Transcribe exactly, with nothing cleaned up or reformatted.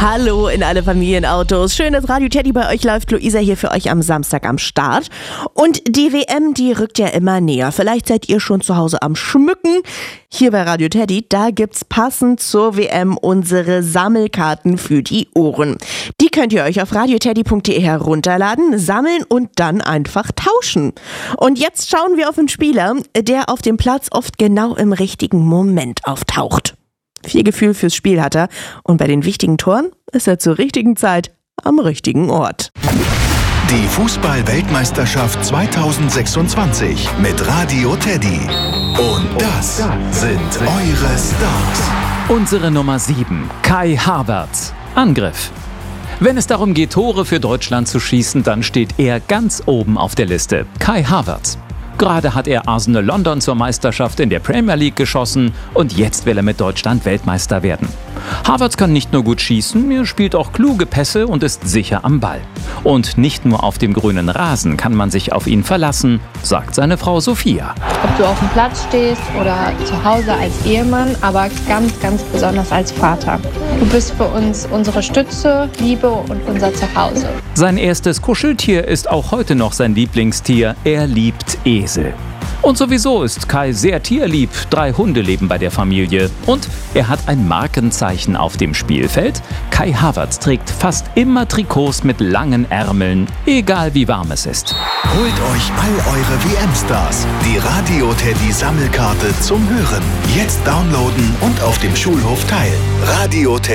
Hallo in alle Familienautos. Schön, dass Radio Teddy bei euch läuft. Luisa hier für euch am Samstag am Start. Und die W M, die rückt ja immer näher. Vielleicht seid ihr schon zu Hause am Schmücken. Hier bei Radio Teddy, da gibt's passend zur W M unsere Sammelkarten für die Ohren. Die könnt ihr euch auf radioteddy punkt de herunterladen, sammeln und dann einfach tauschen. Und jetzt schauen wir auf einen Spieler, der auf dem Platz oft genau im richtigen Moment auftaucht. Viel Gefühl fürs Spiel hat er und bei den wichtigen Toren ist er zur richtigen Zeit am richtigen Ort. Die Fußball-Weltmeisterschaft zweitausendsechsundzwanzig mit Radio Teddy. Und das sind eure Stars. Unsere Nummer sieben, Kai Havertz. Angriff. Wenn es darum geht, Tore für Deutschland zu schießen, dann steht er ganz oben auf der Liste. Kai Havertz. Gerade hat er Arsenal London zur Meisterschaft in der Premier League geschossen und jetzt will er mit Deutschland Weltmeister werden. Havertz kann nicht nur gut schießen, er spielt auch kluge Pässe und ist sicher am Ball. Und nicht nur auf dem grünen Rasen kann man sich auf ihn verlassen, sagt seine Frau Sophia. Ob du auf dem Platz stehst oder zu Hause als Ehemann, aber ganz, ganz besonders als Vater. Du bist für uns unsere Stütze, Liebe und unser Zuhause. Sein erstes Kuscheltier ist auch heute noch sein Lieblingstier. Er liebt Esel. Und sowieso ist Kai sehr tierlieb. Drei Hunde leben bei der Familie. Und er hat ein Markenzeichen auf dem Spielfeld. Kai Havertz trägt fast immer Trikots mit langen Ärmeln, egal wie warm es ist. Holt euch all eure W M-Stars. Die Radio Teddy Sammelkarte zum Hören. Jetzt downloaden und auf dem Schulhof teilen. Radio Teddy.